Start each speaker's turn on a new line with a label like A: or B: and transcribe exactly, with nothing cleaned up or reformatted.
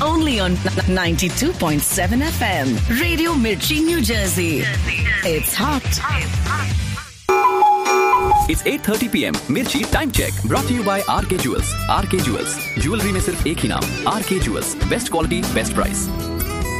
A: only on ninety-two point seven F M. Radio Mirchi, New Jersey. It's hot.
B: It's eight thirty p m. Mirchi Time Check brought to you by R K Jewels. R K Jewels. Jewelry में सिर्फ एक ही नाम R K Jewels. Best quality, best price.